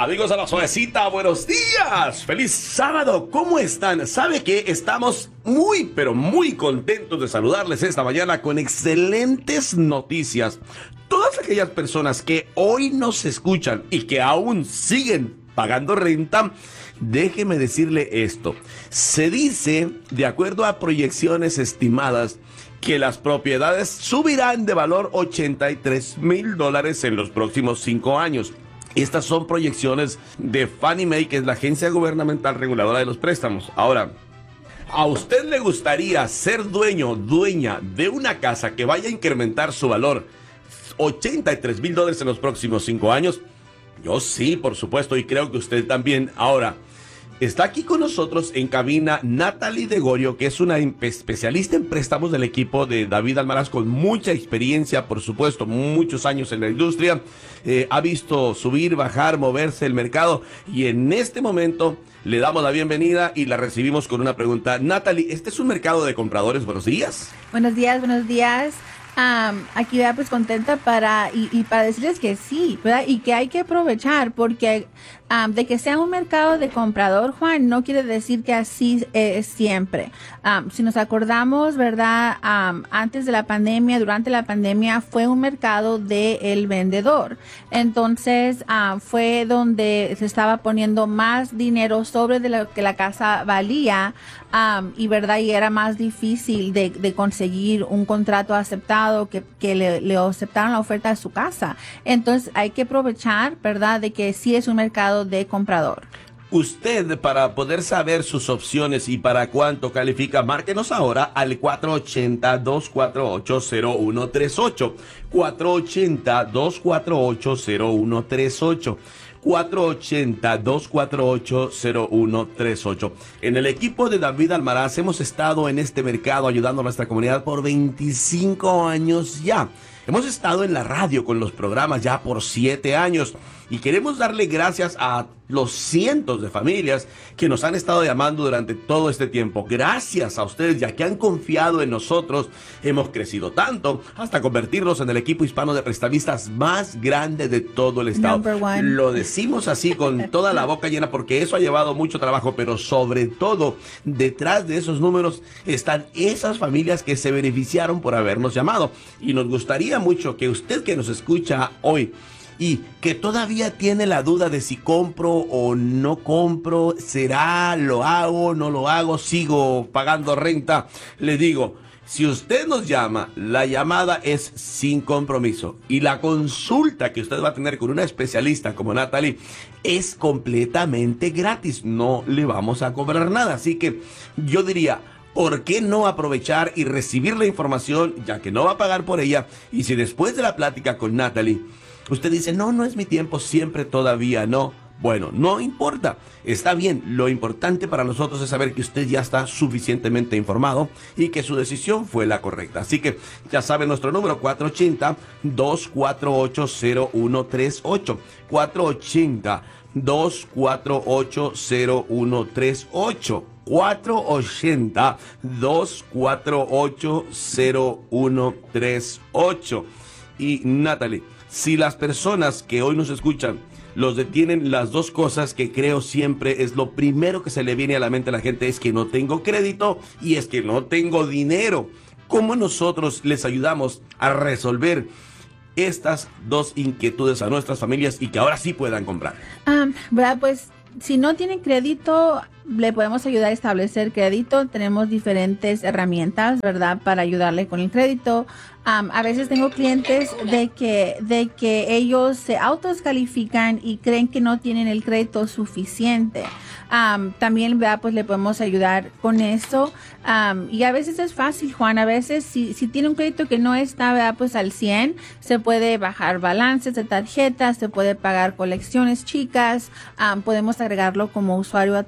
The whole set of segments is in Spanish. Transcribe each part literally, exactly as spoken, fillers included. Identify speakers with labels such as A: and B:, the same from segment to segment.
A: Amigos de La Suavecita, buenos días. Feliz sábado. ¿Cómo están? Sabe que estamos muy, pero muy contentos de saludarles esta mañana con excelentes noticias. Todas aquellas personas que hoy nos escuchan y que aún siguen pagando renta, déjeme decirle esto. Se dice, de acuerdo a proyecciones estimadas, que las propiedades subirán de valor ochenta y tres mil dólares en los próximos cinco años. Estas son proyecciones de Fannie Mae, que es la agencia gubernamental reguladora de los préstamos. Ahora, ¿a usted le gustaría ser dueño, dueña de una casa que vaya a incrementar su valor ochenta y tres mil dólares en los próximos cinco años? Yo sí, por supuesto, y creo que usted también. Ahora, está aquí con nosotros en cabina Natalie Degorio, que es una especialista en préstamos del equipo de David Almaraz, con mucha experiencia, por supuesto, muchos años en la industria. Eh, ha visto subir, bajar, moverse el mercado, y en este momento le damos la bienvenida y la recibimos con una pregunta. Natalie, ¿este es un mercado de compradores? Buenos días.
B: Buenos días, buenos días. Um, aquí ya pues contenta para y, y para decirles que sí, ¿verdad? Y que hay que aprovechar porque um, de que sea un mercado de comprador, Juan, no quiere decir que así es siempre. Um, si nos acordamos, ¿verdad? Um, antes de la pandemia, durante la pandemia, fue un mercado de el vendedor. Entonces, um, fue donde se estaba poniendo más dinero sobre de lo que la casa valía. Um, y verdad, y era más difícil de, de conseguir un contrato aceptado que, que le, le aceptaron la oferta de su casa. Entonces hay que aprovechar, verdad, de que sí es un mercado de comprador.
A: Usted, para poder saber sus opciones y para cuánto califica, márquenos ahora al cuatro ocho cero, dos cuatro ocho, cero uno tres ocho. cuatro ocho cero, dos cuatro ocho, cero uno tres ocho. cuatro ocho cero, dos cuatro ocho, cero uno tres ocho. En el equipo de David Almaraz hemos estado en este mercado ayudando a nuestra comunidad por veinticinco años ya. Hemos estado en la radio con los programas ya por siete años y queremos darle gracias a los cientos de familias que nos han estado llamando durante todo este tiempo. Gracias a ustedes, ya que han confiado en nosotros, hemos crecido tanto hasta convertirnos en el equipo hispano de prestamistas más grande de todo el estado. Lo decimos así con toda la boca llena porque eso ha llevado mucho trabajo, pero sobre todo detrás de esos números están esas familias que se beneficiaron por habernos llamado. Y nos gustaría mucho que usted que nos escucha hoy y que todavía tiene la duda de si compro o no compro, será, lo hago, no lo hago, sigo pagando renta, le digo, si usted nos llama, la llamada es sin compromiso y la consulta que usted va a tener con una especialista como Natalie es completamente gratis, no le vamos a cobrar nada. Así que yo diría, ¿por qué no aprovechar y recibir la información, ya que no va a pagar por ella? Y si después de la plática con Natalie usted dice, no, no es mi tiempo, siempre todavía no. Bueno, no importa, está bien. Lo importante para nosotros es saber que usted ya está suficientemente informado y que su decisión fue la correcta. Así que ya sabe nuestro número, cuatro ocho cero, dos cuatro ocho, cero uno tres ocho. cuatro ocho cero, dos cuatro ocho, cero uno tres ocho. cuatro ocho cero, dos cuatro ocho, cero uno tres ocho. Y Natalie, si las personas que hoy nos escuchan los detienen las dos cosas que creo siempre es lo primero que se le viene a la mente a la gente, es que no tengo crédito y es que no tengo dinero. ¿Cómo nosotros les ayudamos a resolver estas dos inquietudes a nuestras familias y que ahora sí puedan comprar?
B: Um, ¿verdad? Pues si no tienen crédito, le podemos ayudar a establecer crédito. Tenemos diferentes herramientas, ¿verdad?, para ayudarle con el crédito. Um, a veces tengo clientes de que, de que ellos se autodescalifican y creen que no tienen el crédito suficiente. Um, también, ¿verdad?, pues le podemos ayudar con eso. Um, y a veces es fácil, Juan. A veces si, si tiene un crédito que no está, ¿verdad?, pues al cien, se puede bajar balances de tarjetas, se puede pagar colecciones chicas, um, podemos agregarlo como usuario autorizado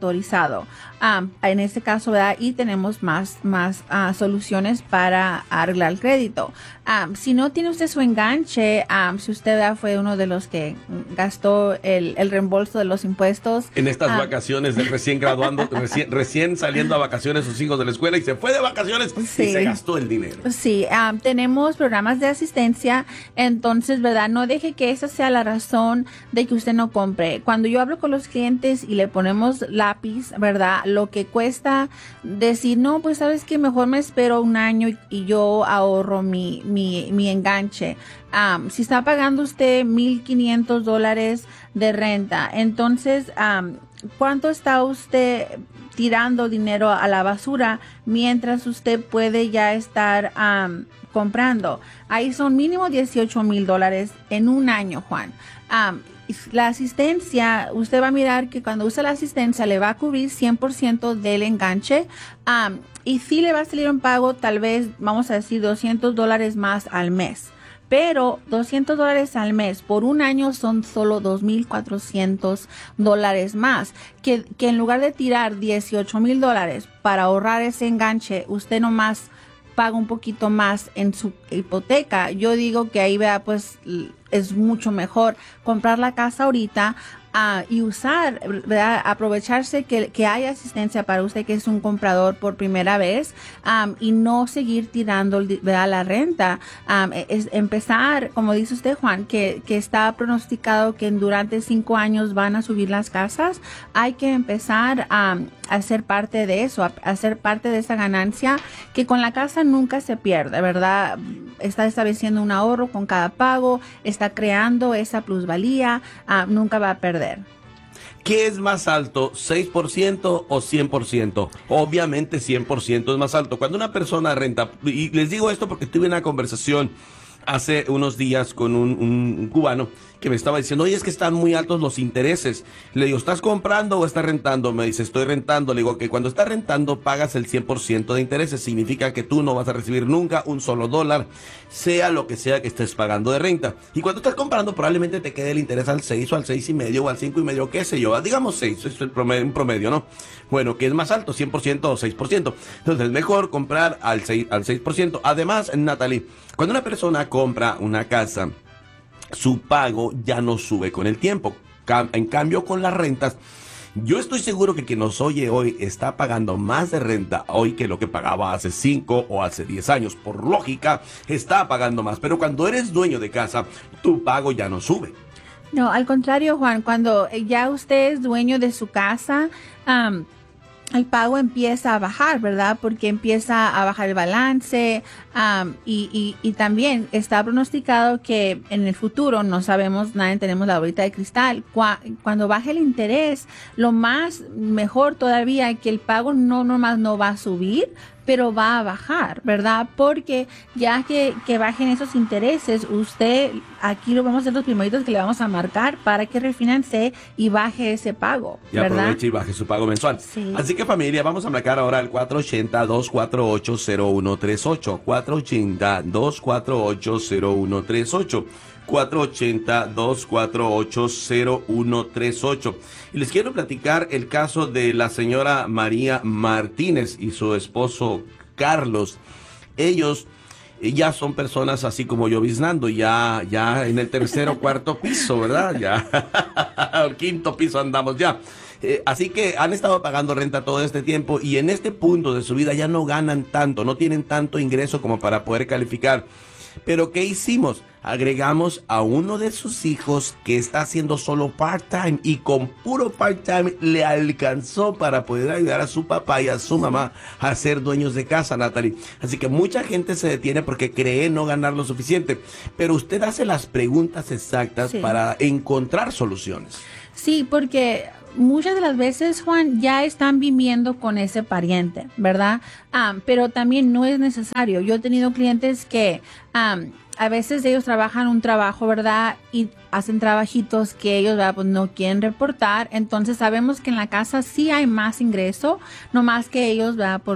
B: complicado. Um, en este caso, ¿verdad? Y tenemos más, más uh, soluciones para arreglar el crédito. Um, si no tiene usted su enganche, um, si usted ¿verdad? Fue uno de los que gastó el, el reembolso de los impuestos.
A: En estas
B: um,
A: vacaciones de recién graduando, recién, recién saliendo a vacaciones sus hijos de la escuela y se fue de vacaciones
B: sí.
A: y se gastó el dinero.
B: Sí, um, tenemos programas de asistencia, entonces, ¿verdad? No deje que esa sea la razón de que usted no compre. Cuando yo hablo con los clientes y le ponemos lápiz, ¿verdad? Lo que cuesta decir, no, pues sabes que mejor me espero un año y, y yo ahorro mi, mi, mi enganche. Um, si está pagando usted mil quinientos dólares de renta, entonces, um, ¿cuánto está usted tirando dinero a la basura mientras usted puede ya estar um, comprando? Ahí son mínimo dieciocho mil dólares en un año, Juan. Um, la asistencia, usted va a mirar que cuando usa la asistencia le va a cubrir cien por ciento del enganche um, y sí le va a salir un pago, tal vez, vamos a decir, doscientos dólares más al mes. Pero doscientos dólares al mes por un año son solo dos mil cuatrocientos dólares más. Que, que en lugar de tirar dieciocho mil dólares para ahorrar ese enganche, usted nomás paga un poquito más en su hipoteca. Yo digo que ahí vea, pues es mucho mejor comprar la casa ahorita. Uh, y usar, ¿verdad? Aprovecharse que, que hay asistencia para usted que es un comprador por primera vez um, y no seguir tirando, ¿verdad? La renta. Um, es empezar, como dice usted, Juan, que, que está pronosticado que durante cinco años van a subir las casas. Hay que empezar um, a ser parte de eso, a, a ser parte de esa ganancia que con la casa nunca se pierde, ¿verdad? Está estableciendo un ahorro con cada pago, está creando esa plusvalía, uh, nunca va a perder.
A: ¿Qué es más alto, seis por ciento o cien por ciento? Obviamente cien por ciento es más alto. Cuando una persona renta, y les digo esto porque tuve una conversación hace unos días con un, un, un cubano que me estaba diciendo, oye, es que están muy altos los intereses. Le digo, ¿estás comprando o estás rentando? Me dice, estoy rentando. Le digo que cuando estás rentando pagas el cien por ciento de intereses. Significa que tú no vas a recibir nunca un solo dólar, sea lo que sea que estés pagando de renta. Y cuando estás comprando probablemente te quede el interés al seis o al seis y medio o al cinco y medio, qué sé yo. Digamos seis, eso es el promedio, un promedio, ¿no? Bueno, ¿qué es más alto? cien por ciento o seis por ciento. Entonces es mejor comprar al seis, al seis por ciento. Además, Natalie, cuando una persona compra una casa, su pago ya no sube con el tiempo. En cambio, con las rentas, yo estoy seguro que quien nos oye hoy está pagando más de renta hoy que lo que pagaba hace cinco o hace diez años. Por lógica, está pagando más. Pero cuando eres dueño de casa, tu pago ya no sube.
B: No, al contrario, Juan, cuando ya usted es dueño de su casa, um, el pago empieza a bajar, ¿verdad? Porque empieza a bajar el balance um, y, y, y también está pronosticado que en el futuro, no sabemos, nadie tenemos la bolita de cristal, cua, cuando baje el interés, lo más mejor todavía que el pago no nomás no va a subir, pero va a bajar, ¿verdad? Porque ya que, que bajen esos intereses, usted, aquí lo vamos a ser los primeritos que le vamos a marcar para que refinancie y baje ese pago,
A: y
B: ¿verdad?
A: aproveche y baje su pago mensual.
B: Sí.
A: Así que familia, vamos a marcar ahora al cuatro ochenta, dos cuatro ocho, cero uno tres ocho, cuatro ochenta, dos cuatro ocho, cero uno tres ocho. cuatro ochenta, dos cuatro ocho, cero uno tres ocho. Y les quiero platicar el caso de la señora María Martínez y su esposo Carlos. Ellos ya son personas así como yo biznando, ya, ya en el tercer o cuarto piso, ¿verdad? Ya, al quinto piso andamos ya. Eh, así que han estado pagando renta todo este tiempo y en este punto de su vida ya no ganan tanto, no tienen tanto ingreso como para poder calificar. Pero ¿qué hicimos? Agregamos a uno de sus hijos que está haciendo solo part-time y con puro part-time le alcanzó para poder ayudar a su papá y a su mamá a ser dueños de casa, Natalie. Así que mucha gente se detiene porque cree no ganar lo suficiente, pero usted hace las preguntas exactas, sí, para encontrar soluciones.
B: Sí, porque muchas de las veces, Juan, ya están viviendo con ese pariente, ¿verdad? Um, pero también no es necesario. Yo he tenido clientes que um, a veces ellos trabajan un trabajo, ¿verdad? Y hacen trabajitos que ellos, ¿verdad? Pues no quieren reportar. Entonces sabemos que en la casa sí hay más ingreso, no más que ellos, ¿verdad? Por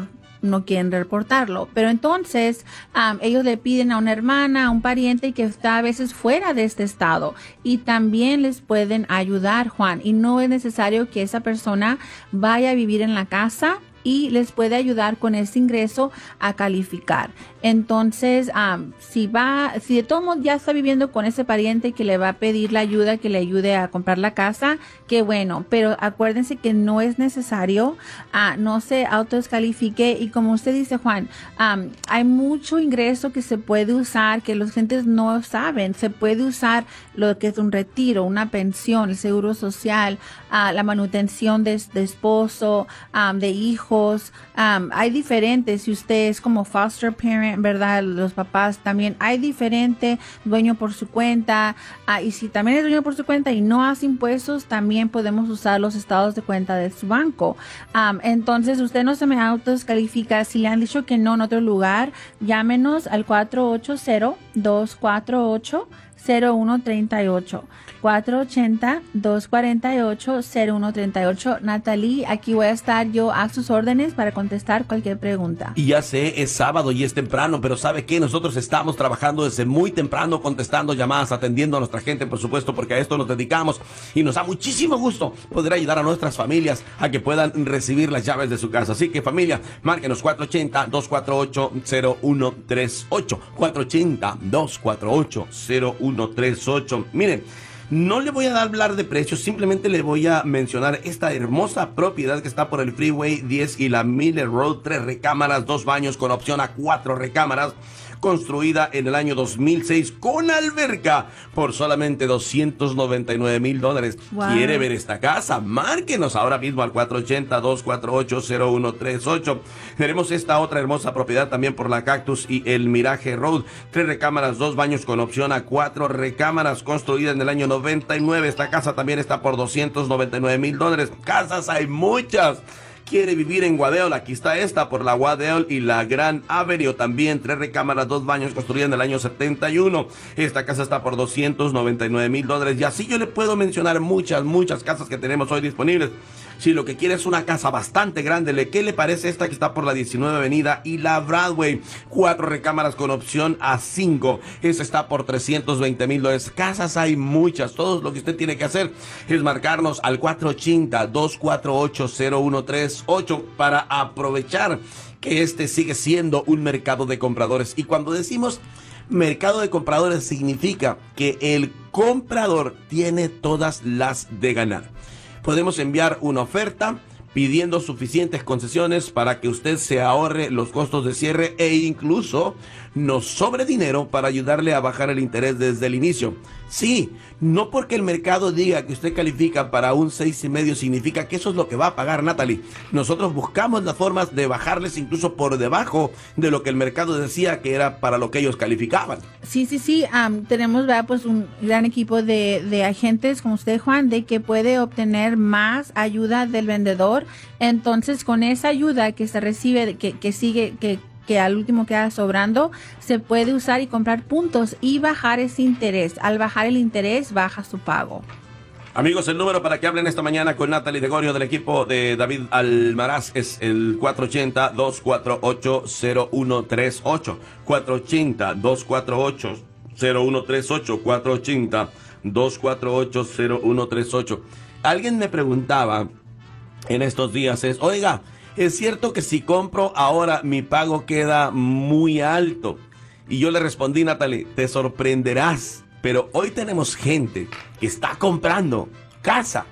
B: no quieren reportarlo. Pero entonces um, ellos le piden a una hermana, a un pariente que está a veces fuera de este estado y también les pueden ayudar, Juan. Y no es necesario que esa persona vaya a vivir en la casa y les puede ayudar con ese ingreso a calificar. Entonces, um, si va, si de todos modos ya está viviendo con ese pariente que le va a pedir la ayuda, que le ayude a comprar la casa, qué bueno. Pero acuérdense que no es necesario, uh, no se autodescalifique. Y como usted dice, Juan, um, hay mucho ingreso que se puede usar, que los gentes no saben. Se puede usar lo que es un retiro, una pensión, el seguro social, uh, la manutención de, de esposo, um, de hijos. Um, hay diferentes, si usted es como foster parent, ¿verdad? Los papás también, hay diferente, dueño por su cuenta, uh, y si también es dueño por su cuenta y no hace impuestos, también podemos usar los estados de cuenta de su banco. Um, entonces, usted no se me autodescalifica. Si le han dicho que no en otro lugar, llámenos al cuatro ocho cero, dos cuatro ocho, cero uno tres ocho. cuatro ocho cero, dos cuatro ocho, cero uno tres ocho. Natalie, aquí voy a estar yo a sus órdenes para contestar cualquier pregunta.
A: Y ya sé, es sábado y es temprano, pero ¿sabe qué? Nosotros estamos trabajando desde muy temprano, contestando llamadas, atendiendo a nuestra gente, por supuesto, porque a esto nos dedicamos y nos da muchísimo gusto poder ayudar a nuestras familias a que puedan recibir las llaves de su casa. Así que, familia, márquenos cuatro ocho cero, dos cuatro ocho, cero uno tres ocho, cuatro ocho cero, dos cuatro ocho, cero uno tres ocho. Miren, no le voy a hablar de precios, simplemente le voy a mencionar esta hermosa propiedad que está por el Freeway diez y la Miller Road, tres recámaras, dos baños con opción a cuatro recámaras, construida en el año dos mil seis con alberca por solamente doscientos noventa y nueve mil dólares.
B: Wow.
A: ¿Quiere ver esta casa? Márquenos ahora mismo al cuatro ocho cero, dos cuatro ocho, cero uno tres ocho. Tenemos esta otra hermosa propiedad también por la Cactus y el Mirage Road. Tres recámaras, dos baños con opción a cuatro recámaras, construida en el año noventa y nueve. Esta casa también está por doscientos noventa y nueve mil dólares. Casas hay muchas. ¿Quiere vivir en Waddell? Aquí está esta por la Waddell y la Grand Avenue también. Tres recámaras, dos baños, construida en el año setenta y uno. Esta casa está por doscientos noventa y nueve mil dólares. Y así yo le puedo mencionar muchas, muchas casas que tenemos hoy disponibles. Si lo que quiere es una casa bastante grande, ¿qué le parece esta que está por la diecinueve Avenida y la Broadway? Cuatro recámaras con opción a cinco. Esta está por trescientos veinte mil dólares. Casas hay muchas. Todo lo que usted tiene que hacer es marcarnos al cuatro ocho cero, dos cuatro ocho, cero uno tres ocho para aprovechar que este sigue siendo un mercado de compradores. Y cuando decimos mercado de compradores, significa que el comprador tiene todas las de ganar. Podemos enviar una oferta pidiendo suficientes concesiones para que usted se ahorre los costos de cierre e incluso nos sobre dinero para ayudarle a bajar el interés desde el inicio. Sí, no porque el mercado diga que usted califica para un seis y medio significa que eso es lo que va a pagar, Natalie. Nosotros buscamos las formas de bajarles incluso por debajo de lo que el mercado decía que era para lo que ellos calificaban.
B: Sí, sí, sí, um, tenemos ¿verdad? Pues un gran equipo de, de agentes como usted, Juan, de que puede obtener más ayuda del vendedor. Entonces, con esa ayuda que se recibe, que, que sigue, que que al último queda sobrando, se puede usar y comprar puntos y bajar ese interés. Al bajar el interés, baja su pago.
A: Amigos, el número para que hablen esta mañana con Natalie Gregorio del equipo de David Almaraz es el cuatro ocho cero, dos cuatro ocho, cero uno tres ocho. cuatro ocho cero, dos cuatro ocho, cero uno tres ocho. cuatro ocho cero, dos cuatro ocho, cero uno tres ocho. Alguien me preguntaba en estos días es, oiga, ¿es cierto que si compro ahora mi pago queda muy alto? Y yo le respondí, Natalie, te sorprenderás, pero hoy tenemos gente que está comprando casa,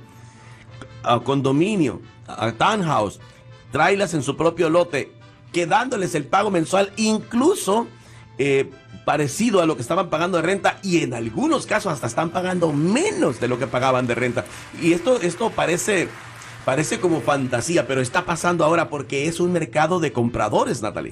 A: a condominio, a townhouse, trailers en su propio lote, quedándoles el pago mensual incluso eh, parecido a lo que estaban pagando de renta y en algunos casos hasta están pagando menos de lo que pagaban de renta. Y esto, esto parece... Parece como fantasía, pero está pasando ahora porque es un mercado de compradores, Natalie.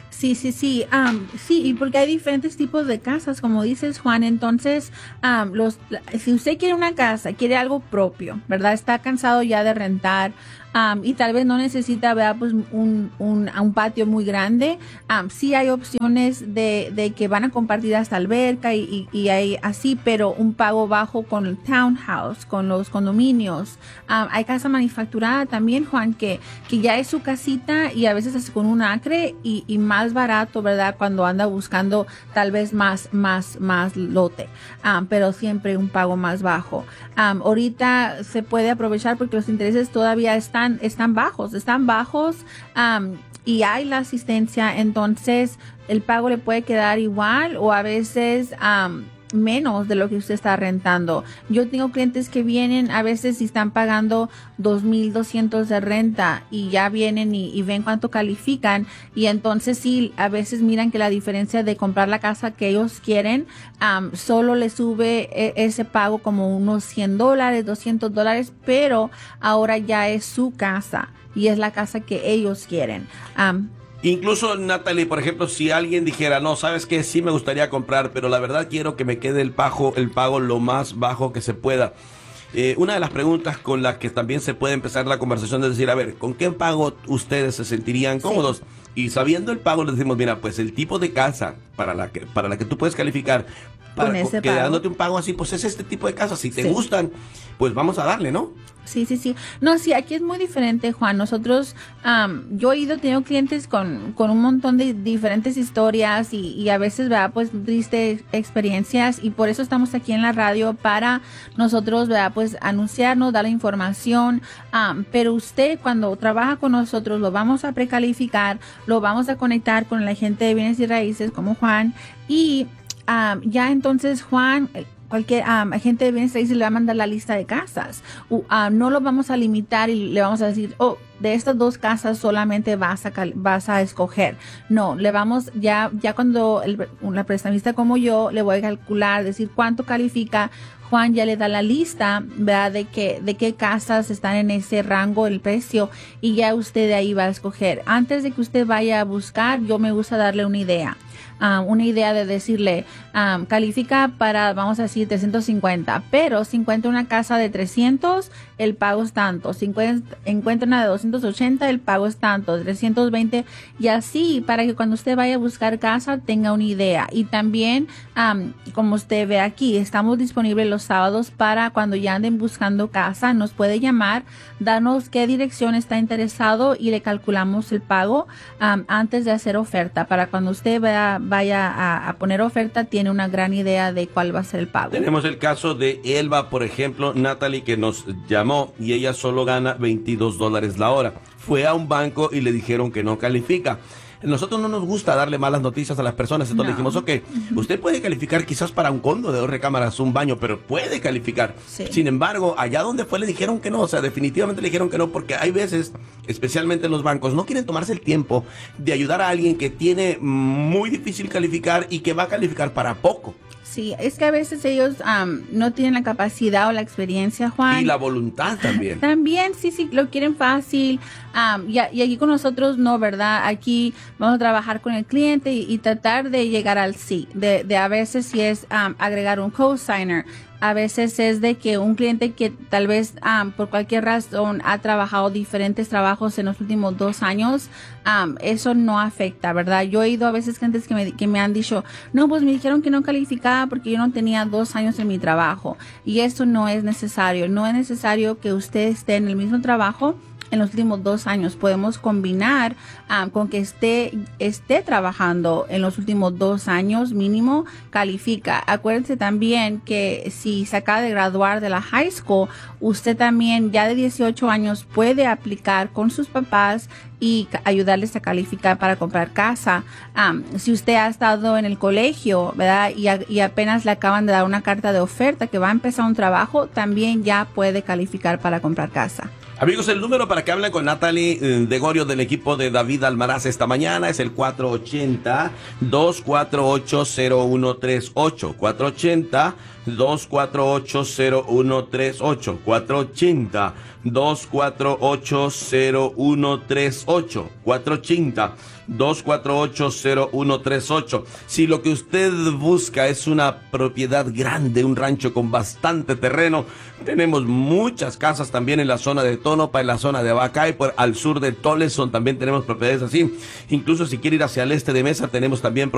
B: Sí, sí, sí, um, sí, y porque hay diferentes tipos de casas, como dices, Juan. Entonces, um, los, si usted quiere una casa, quiere algo propio, ¿verdad? Está cansado ya de rentar, um, y tal vez no necesita, ¿verdad? Pues un, un, un patio muy grande. Um, sí hay opciones de, de que van a compartir hasta alberca y, y, y hay así, pero un pago bajo con el townhouse, con los condominios. Um, hay casa manufacturada también, Juan, que, que ya es su casita y a veces hasta con un acre y, y más barato, ¿verdad? Cuando anda buscando tal vez más, más, más lote, um, pero siempre un pago más bajo. Um, ahorita se puede aprovechar porque los intereses todavía están, están bajos, están bajos, um, y hay la asistencia, entonces el pago le puede quedar igual o a veces, um, menos de lo que usted está rentando. Yo tengo clientes que vienen a veces y están pagando dos mil doscientos de renta y ya vienen y, y ven cuánto califican y entonces sí, a veces miran que la diferencia de comprar la casa que ellos quieren, um, solo les sube e- ese pago como unos cien dólares, doscientos dólares, pero ahora ya es su casa y es la casa que ellos quieren. Um,
A: Incluso, Natalie, por ejemplo, si alguien dijera, no, ¿sabes qué? Sí me gustaría comprar, pero la verdad quiero que me quede el pago, el pago lo más bajo que se pueda. Eh, una de las preguntas con las que también se puede empezar la conversación es decir, a ver, ¿con qué pago ustedes se sentirían cómodos? Sí. Y sabiendo el pago, les decimos, mira, pues el tipo de casa para la que, para la que tú puedes calificar, para,
B: con ese
A: quedándote un pago así, pues es este tipo de casas. Si te
B: Sí.
A: gustan, pues vamos a darle, ¿no?
B: Sí, sí, sí. No, sí, aquí es muy diferente, Juan. Nosotros, um, yo he ido, tenido clientes con, con un montón de diferentes historias y, y a veces, ¿verdad? Pues tristes experiencias y por eso estamos aquí en la radio para nosotros, ¿verdad? Pues anunciarnos, dar la información. Um, pero usted cuando trabaja con nosotros lo vamos a precalificar, lo vamos a conectar con el agente de bienes y raíces como Juan y um, ya entonces Juan... cualquier um, agente de bienes raíces le va a mandar la lista de casas. Uh, uh, no lo vamos a limitar y le vamos a decir, oh, de estas dos casas solamente vas a cal- vas a escoger. No, le vamos, ya, ya cuando el, una prestamista como yo le voy a calcular, decir cuánto califica, Juan ya le da la lista, ¿verdad? De que, de qué casas están en ese rango, el precio, y ya usted de ahí va a escoger. Antes de que usted vaya a buscar, yo me gusta darle una idea. Um, una idea de decirle, um, califica para, vamos a decir, trescientos cincuenta, pero si encuentra una casa de trescientos, el pago es tanto. Si encuentra, encuentra una de doscientos ochenta, el pago es tanto, trescientos veinte, y así para que cuando usted vaya a buscar casa tenga una idea. Y también, um, como usted ve aquí, estamos disponibles los sábados para cuando ya anden buscando casa, nos puede llamar, darnos qué dirección está interesado y le calculamos el pago um, antes de hacer oferta, para cuando usted vea vaya a, a poner oferta, tiene una gran idea de cuál va a ser el pago.
A: Tenemos el caso de Elba, por ejemplo, Natalie, que nos llamó y ella solo gana veintidós dólares la hora. Fue a un banco y le dijeron que no califica. Nosotros no nos gusta darle malas noticias a las personas, entonces
B: No.
A: le dijimos, ok, usted puede calificar quizás para un condo de dos recámaras, un baño, pero puede calificar.
B: Sí.
A: Sin embargo, allá donde fue le dijeron que no, o sea, definitivamente le dijeron que no, porque hay veces, especialmente los bancos, no quieren tomarse el tiempo de ayudar a alguien que tiene muy difícil calificar y que va a calificar para poco.
B: Sí, es que a veces ellos um, no tienen la capacidad o la experiencia, Juan.
A: Y la voluntad también.
B: También, sí, sí, lo quieren fácil. Um, y, y aquí con nosotros no, ¿verdad? Aquí vamos a trabajar con el cliente y, y tratar de llegar al sí. De, de a veces si es um, agregar un cosigner. A veces es de que un cliente que tal vez um, por cualquier razón ha trabajado diferentes trabajos en los últimos dos años, um, eso no afecta, ¿verdad? Yo he ido a veces clientes que me, que me han dicho, no, pues me dijeron que no calificaba porque yo no tenía dos años en mi trabajo. Y eso no es necesario. No es necesario que usted esté en el mismo trabajo en los últimos dos años. Podemos combinar um, con que esté, esté trabajando en los últimos dos años mínimo, califica. Acuérdense también que si se acaba de graduar de la high school, usted también ya de dieciocho años puede aplicar con sus papás y ayudarles a calificar para comprar casa. Um, si usted ha estado en el colegio, ¿verdad? Y, a, y apenas le acaban de dar una carta de oferta que va a empezar un trabajo, también ya puede calificar para comprar casa.
A: Amigos, el número para que hablen con Natalie eh, Degorio del equipo de David Almaraz esta mañana es el cuatro ochenta, dos cuatro ocho, cero uno tres ocho. cuatro ochenta, dos cuatro ocho, cero uno tres ocho. cuatro ochenta, dos cuatro ocho, cero uno tres ocho. cuatro ochenta, dos cuatro ocho, cero uno tres ocho. Si lo que usted busca es una propiedad grande, un rancho con bastante terreno, tenemos muchas casas también en la zona de Tonopah, en la zona de Bacay, por al sur de Toleson también tenemos propiedades así. Incluso si quiere ir hacia el este de Mesa, tenemos también